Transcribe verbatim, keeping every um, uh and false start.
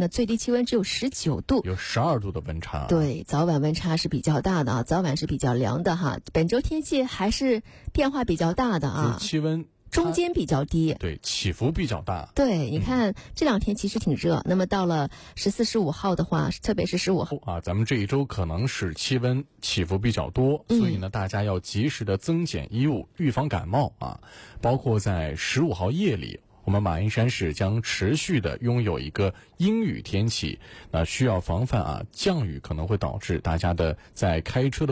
那最低气温只有十九度， 有十二度的温差。 对，早晚温差是比较大的啊，早晚是比较凉的哈。本周天气还是变化比较大的啊， 就气温中间比较低， 对，起伏比较大。 对，你看、嗯、这两天其实挺热，那么到了十四、十五号的话，特别是十五号啊，咱们这一周可能是气温起伏比较多， 嗯、 所以呢，大家要及时的增减衣物，预防感冒啊。包括在十五号夜里，我们马鞍山市将持续的拥有一个阴雨天气，那需要防范啊，降雨可能会导致大家的在开车的